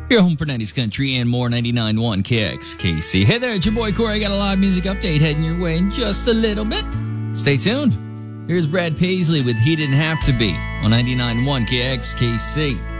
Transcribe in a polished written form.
Your home for 90s country and more. 99.1 KXKC. Hey there, it's your boy Corey. I got a live music update heading your way in just a little bit. Stay tuned. Here's Brad Paisley with He Didn't Have to Be on 99.1 KXKC.